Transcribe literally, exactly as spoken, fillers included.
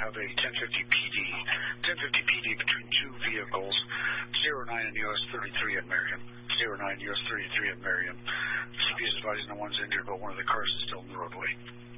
have a ten fifty P D. ten fifty P D between two vehicles, zero nine and U S thirty-three in Marion. zero nine U S thirty-three in Marion. C P is advising no one's injured, but one of the cars is still in the roadway.